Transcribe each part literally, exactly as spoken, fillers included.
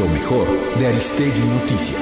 Lo mejor de Aristegui Noticias.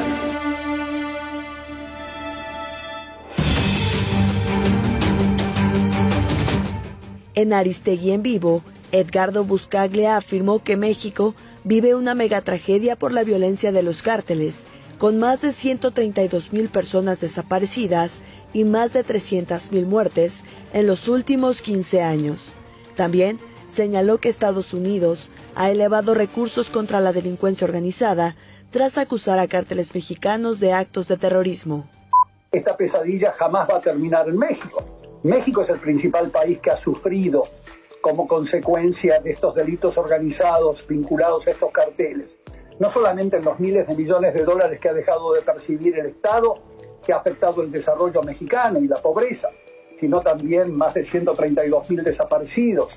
En Aristegui en Vivo, Edgardo Buscaglia afirmó que México vive una megatragedia por la violencia de los cárteles, con más de ciento treinta y dos mil personas desaparecidas y más de trescientas mil muertes en los últimos quince años. También señaló que Estados Unidos ha elevado recursos contra la delincuencia organizada tras acusar a cárteles mexicanos de actos de terrorismo. Esta pesadilla jamás va a terminar en México. México es el principal país que ha sufrido como consecuencia de estos delitos organizados vinculados a estos carteles. No solamente en los miles de millones de dólares que ha dejado de percibir el Estado, que ha afectado el desarrollo mexicano y la pobreza, sino también más de ciento treinta y dos mil desaparecidos,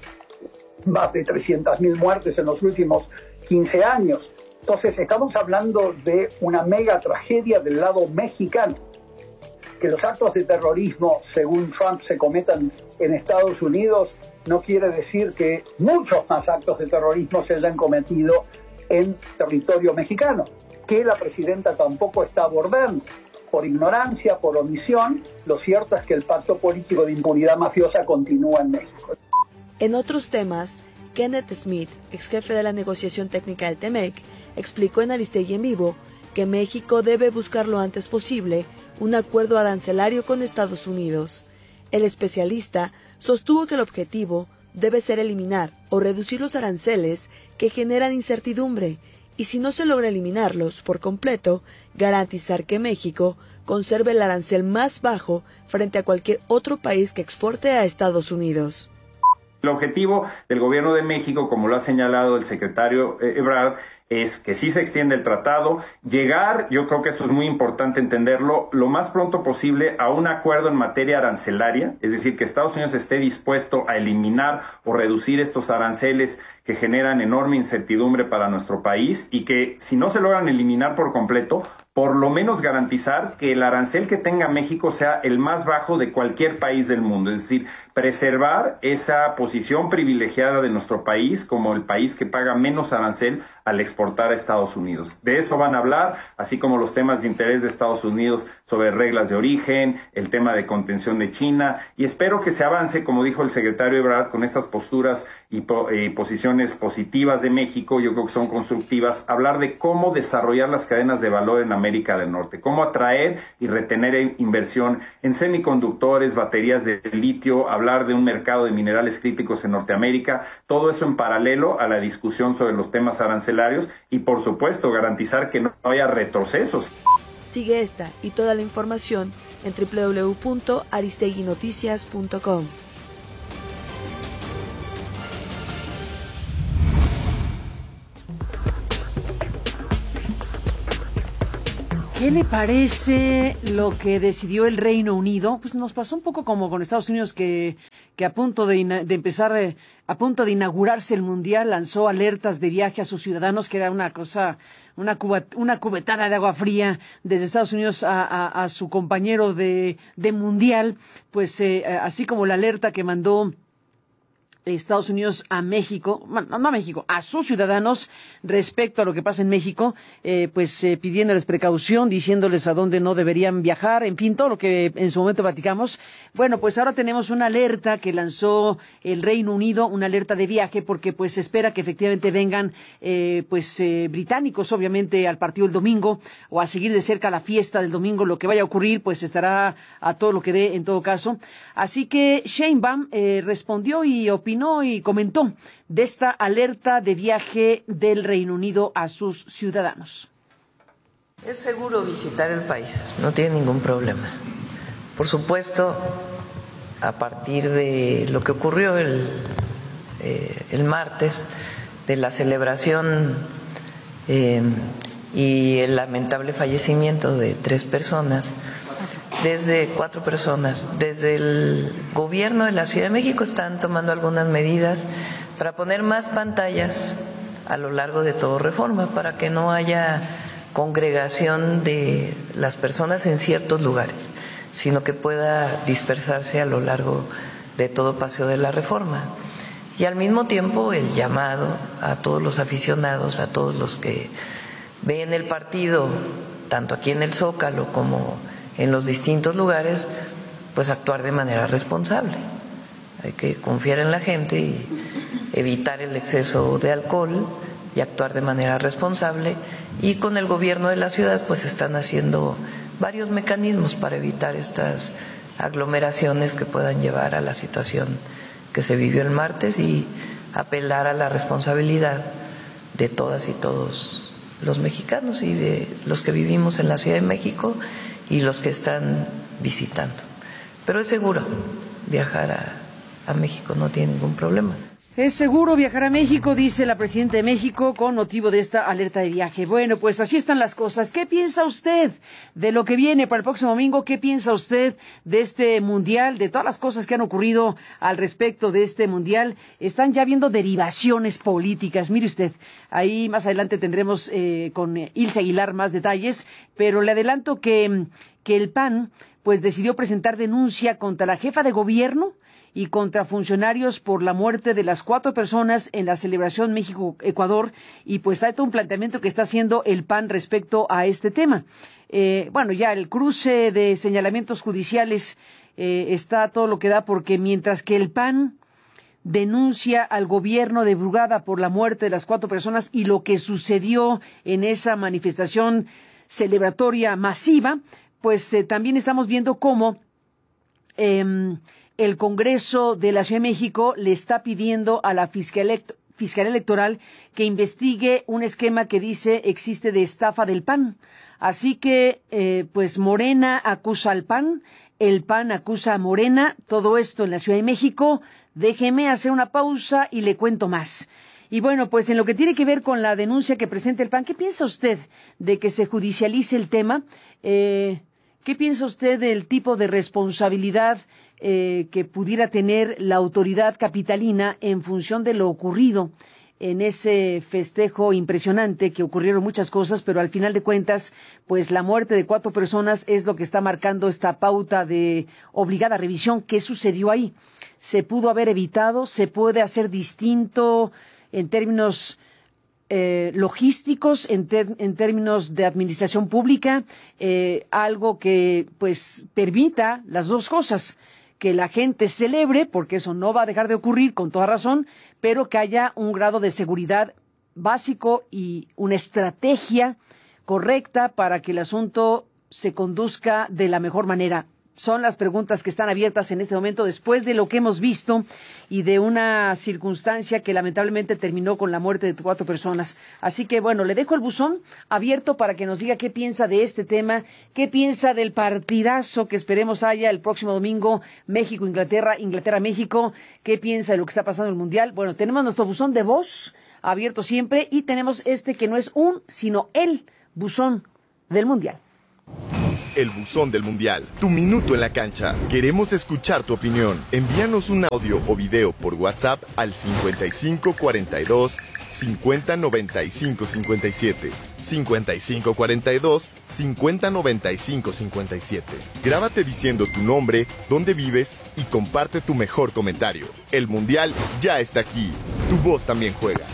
más de trescientas mil muertes en los últimos quince años. Entonces estamos hablando de una mega tragedia del lado mexicano. Que los actos de terrorismo, según Trump, se cometan en Estados Unidos, no quiere decir que muchos más actos de terrorismo se hayan cometido en territorio mexicano, que la presidenta tampoco está abordando. Por ignorancia, por omisión, lo cierto es que el pacto político de impunidad mafiosa continúa en México. En otros temas, Kenneth Smith, ex jefe de la negociación técnica del T-MEC, explicó en Aristegui en Vivo que México debe buscar lo antes posible un acuerdo arancelario con Estados Unidos. El especialista sostuvo que el objetivo debe ser eliminar o reducir los aranceles que generan incertidumbre y, si no se logra eliminarlos por completo, garantizar que México conserve el arancel más bajo frente a cualquier otro país que exporte a Estados Unidos. El objetivo del gobierno de México, como lo ha señalado el secretario Ebrard, es que sí se extiende el tratado, llegar, yo creo que esto es muy importante entenderlo, lo más pronto posible a un acuerdo en materia arancelaria, es decir, que Estados Unidos esté dispuesto a eliminar o reducir estos aranceles que generan enorme incertidumbre para nuestro país y que, si no se logran eliminar por completo, por lo menos garantizar que el arancel que tenga México sea el más bajo de cualquier país del mundo, es decir, preservar esa posición privilegiada de nuestro país como el país que paga menos arancel al exportar a Estados Unidos. De eso van a hablar, así como los temas de interés de Estados Unidos sobre reglas de origen, el tema de contención de China, y espero que se avance, como dijo el secretario Ebrard, con estas posturas y po- eh, posiciones positivas de México, yo creo que son constructivas, hablar de cómo desarrollar las cadenas de valor en América del Norte, cómo atraer y retener inversión en semiconductores, baterías de litio, hablar de un mercado de minerales críticos en Norteamérica, todo eso en paralelo a la discusión sobre los temas arancelarios y, por supuesto, garantizar que no haya retrocesos. Sigue esta y toda la información en doble u doble u doble u punto aristegui noticias punto com. ¿Qué le parece lo que decidió el Reino Unido? Pues nos pasó un poco como con Estados Unidos, que, que a punto de, ina- de empezar, eh, a punto de inaugurarse el Mundial, lanzó alertas de viaje a sus ciudadanos, que era una cosa, una, cuba, una cubetada de agua fría desde Estados Unidos a, a, a su compañero de, de Mundial, pues eh, así como la alerta que mandó Estados Unidos a México, bueno, no a México, a sus ciudadanos respecto a lo que pasa en México, eh, pues eh, pidiéndoles precaución, diciéndoles a dónde no deberían viajar, en fin, todo lo que en su momento platicamos. Bueno, pues ahora tenemos una alerta que lanzó el Reino Unido, una alerta de viaje, porque pues se espera que efectivamente vengan eh, pues eh, británicos, obviamente, al partido el domingo, o a seguir de cerca la fiesta del domingo. Lo que vaya a ocurrir, pues estará a todo lo que dé en todo caso. Así que Sheinbaum eh, respondió y opinó y comentó de esta alerta de viaje del Reino Unido a sus ciudadanos. Es seguro visitar el país, no tiene ningún problema. Por supuesto, a partir de lo que ocurrió el, eh, el martes, de la celebración eh, y el lamentable fallecimiento de tres personas, desde cuatro personas, desde el gobierno de la Ciudad de México están tomando algunas medidas para poner más pantallas a lo largo de todo Reforma, para que no haya congregación de las personas en ciertos lugares, sino que pueda dispersarse a lo largo de todo Paseo de la Reforma. Y al mismo tiempo el llamado a todos los aficionados, a todos los que ven el partido, tanto aquí en el Zócalo como en los distintos lugares, pues actuar de manera responsable. Hay que confiar en la gente y evitar el exceso de alcohol y actuar de manera responsable. Y con el gobierno de la ciudad pues están haciendo varios mecanismos para evitar estas aglomeraciones que puedan llevar a la situación que se vivió el martes y apelar a la responsabilidad de todas y todos los mexicanos y de los que vivimos en la Ciudad de México y los que están visitando. Pero es seguro viajar a, a México, no tiene ningún problema. Es seguro viajar a México, dice la presidenta de México, con motivo de esta alerta de viaje. Bueno, pues así están las cosas. ¿Qué piensa usted de lo que viene para el próximo domingo? ¿Qué piensa usted de este mundial, de todas las cosas que han ocurrido al respecto de este mundial? Están ya viendo derivaciones políticas. Mire usted, ahí más adelante tendremos eh, con Ilse Aguilar más detalles, pero le adelanto que, que el P A N pues decidió presentar denuncia contra la jefa de gobierno y contra funcionarios por la muerte de las cuatro personas en la celebración México-Ecuador, y pues hay todo un planteamiento que está haciendo el P A N respecto a este tema. Eh, bueno, ya el cruce de señalamientos judiciales eh, está todo lo que da, porque mientras que el P A N denuncia al gobierno de Brugada por la muerte de las cuatro personas y lo que sucedió en esa manifestación celebratoria masiva, pues eh, también estamos viendo cómo eh, el Congreso de la Ciudad de México le está pidiendo a la Fiscalía Electoral que investigue un esquema que dice existe de estafa del P A N. Así que, eh, pues Morena acusa al P A N, el P A N acusa a Morena, todo esto en la Ciudad de México. Déjeme hacer una pausa y le cuento más. Y bueno, pues en lo que tiene que ver con la denuncia que presenta el P A N, ¿qué piensa usted de que se judicialice el tema? Eh, ¿Qué piensa usted del tipo de responsabilidad eh, que pudiera tener la autoridad capitalina en función de lo ocurrido en ese festejo impresionante, que ocurrieron muchas cosas, pero al final de cuentas, pues la muerte de cuatro personas es lo que está marcando esta pauta de obligada revisión? ¿Qué sucedió ahí? ¿Se pudo haber evitado? ¿Se puede hacer distinto en términos Eh, logísticos, en, ter, en términos de administración pública, eh, algo que pues permita las dos cosas, que la gente celebre, porque eso no va a dejar de ocurrir con toda razón, pero que haya un grado de seguridad básico y una estrategia correcta para que el asunto se conduzca de la mejor manera? Son las preguntas que están abiertas en este momento después de lo que hemos visto y de una circunstancia que lamentablemente terminó con la muerte de cuatro personas. Así que bueno, le dejo el buzón abierto para que nos diga qué piensa de este tema, qué piensa del partidazo que esperemos haya el próximo domingo, México-Inglaterra, Inglaterra-México, qué piensa de lo que está pasando en el Mundial. Bueno, tenemos nuestro buzón de voz abierto siempre y tenemos este que no es un, sino el buzón del Mundial. El buzón del Mundial, tu minuto en la cancha. Queremos escuchar tu opinión. Envíanos un audio o video por WhatsApp al cincuenta y cinco cuarenta y dos cincuenta noventa y cinco cincuenta y siete. cincuenta y cinco cuarenta y dos cincuenta noventa y cinco cincuenta y siete. Grábate diciendo tu nombre, dónde vives y comparte tu mejor comentario. El Mundial ya está aquí. Tu voz también juega.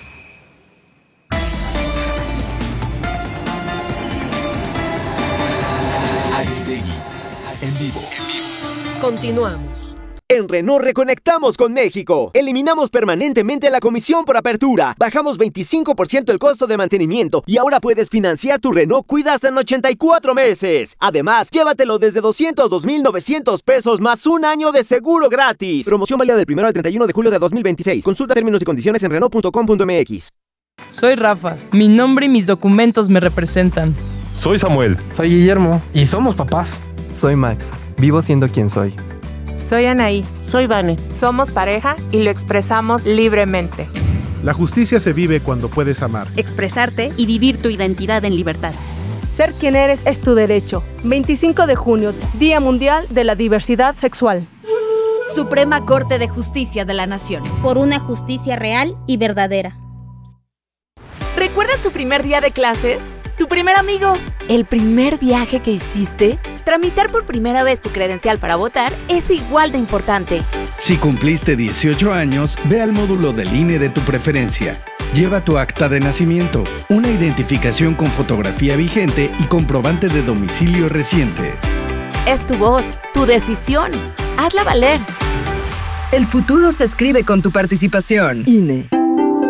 Aristegui, en vivo. Continuamos. En Renault reconectamos con México. Eliminamos permanentemente la comisión por apertura. Bajamos veinticinco por ciento el costo de mantenimiento y ahora puedes financiar tu Renault Kwid hasta en ochenta y cuatro meses. Además, llévatelo desde doscientos dos mil novecientos pesos más un año de seguro gratis. Promoción válida del primero al treinta y uno de julio de dos mil veintiséis. Consulta términos y condiciones en renault punto com punto m x. Soy Rafa. Mi nombre y mis documentos me representan. Soy Samuel. Soy Guillermo. Y somos papás. Soy Max. Vivo siendo quien soy. Soy Anaí. Soy Vane. Somos pareja y lo expresamos libremente. La justicia se vive cuando puedes amar, expresarte y vivir tu identidad en libertad. Ser quien eres es tu derecho. veinticinco de junio, Día Mundial de la Diversidad Sexual. Suprema Corte de Justicia de la Nación. Por una justicia real y verdadera. ¿Recuerdas tu primer día de clases? ¿Tu primer amigo? ¿El primer viaje que hiciste? Tramitar por primera vez tu credencial para votar es igual de importante. Si cumpliste dieciocho años, ve al módulo del I N E de tu preferencia. Lleva tu acta de nacimiento, una identificación con fotografía vigente y comprobante de domicilio reciente. Es tu voz, tu decisión. Hazla valer. El futuro se escribe con tu participación. I N E.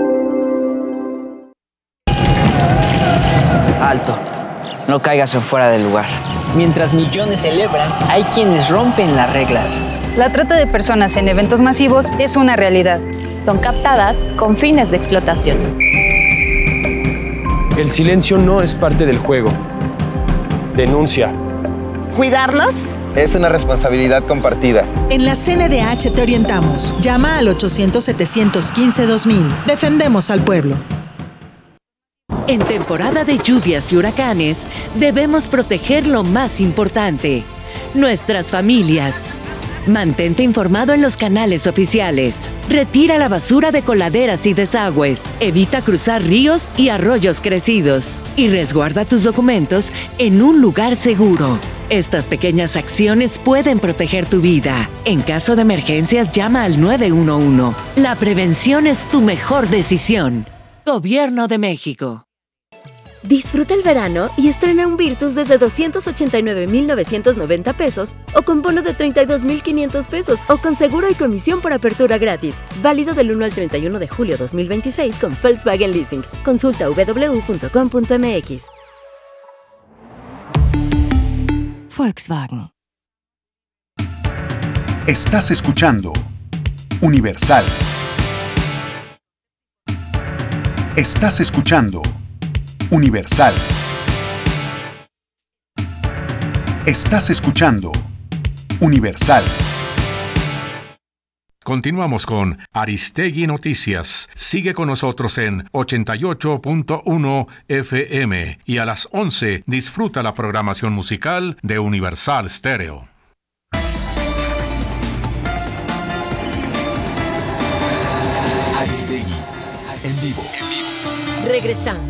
Alto. No caigas en fuera del lugar. Mientras millones celebran, hay quienes rompen las reglas. La trata de personas en eventos masivos es una realidad. Son captadas con fines de explotación. El silencio no es parte del juego. Denuncia. ¿Cuidarlos? Es una responsabilidad compartida. En la C N D H te orientamos. Llama al ochocientos, setecientos quince, dos mil. Defendemos al pueblo. En temporada de lluvias y huracanes, debemos proteger lo más importante, nuestras familias. Mantente informado en los canales oficiales. Retira la basura de coladeras y desagües. Evita cruzar ríos y arroyos crecidos. Y resguarda tus documentos en un lugar seguro. Estas pequeñas acciones pueden proteger tu vida. En caso de emergencias, llama al nueve uno uno. La prevención es tu mejor decisión. Gobierno de México. Disfruta el verano y estrena un Virtus desde doscientos ochenta y nueve mil novecientos noventa pesos o con bono de treinta y dos mil quinientos pesos o con seguro y comisión por apertura gratis. Válido del uno al treinta y uno de julio dos mil veintiséis con Volkswagen Leasing. Consulta doble u doble u doble u punto com punto m x. Volkswagen. Estás escuchando Universal. Estás escuchando Universal. Estás escuchando Universal. Continuamos con Aristegui Noticias. Sigue con nosotros en ochenta y ocho punto uno F M y a las once disfruta la programación musical de Universal Stereo. Aristegui en vivo. Regresamos.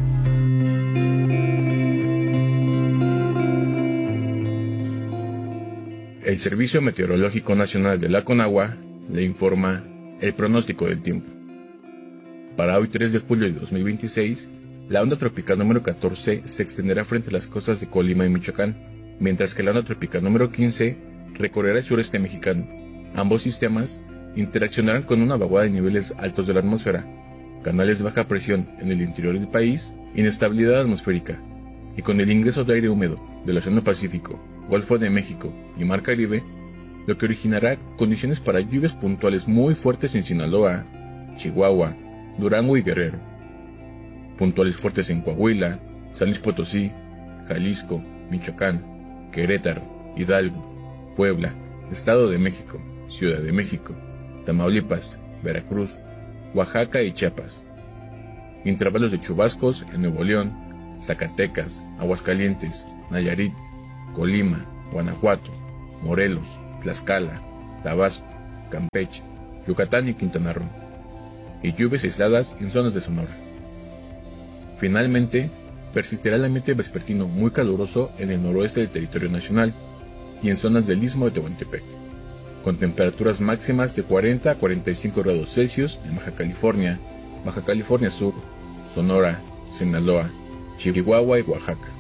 El Servicio Meteorológico Nacional de la Conagua le informa el pronóstico del tiempo. Para hoy tres de julio de dos mil veintiséis, la onda tropical número catorce se extenderá frente a las costas de Colima y Michoacán, mientras que la onda tropical número quince recorrerá el sureste mexicano. Ambos sistemas interaccionarán con una vaguada de niveles altos de la atmósfera, canales de baja presión en el interior del país, inestabilidad atmosférica, y con el ingreso de aire húmedo del Océano Pacífico, Golfo de México y Mar Caribe, lo que originará condiciones para lluvias puntuales muy fuertes en Sinaloa, Chihuahua, Durango y Guerrero, puntuales fuertes en Coahuila, San Luis Potosí, Jalisco, Michoacán, Querétaro, Hidalgo, Puebla, Estado de México, Ciudad de México, Tamaulipas, Veracruz, Oaxaca y Chiapas. Intervalos de chubascos en Nuevo León, Zacatecas, Aguascalientes, Nayarit, Colima, Guanajuato, Morelos, Tlaxcala, Tabasco, Campeche, Yucatán y Quintana Roo, y lluvias aisladas en zonas de Sonora. Finalmente, persistirá el ambiente vespertino muy caluroso en el noroeste del territorio nacional y en zonas del Istmo de Tehuantepec, con temperaturas máximas de cuarenta a cuarenta y cinco grados Celsius en Baja California, Baja California Sur, Sonora, Sinaloa, Chihuahua y Oaxaca.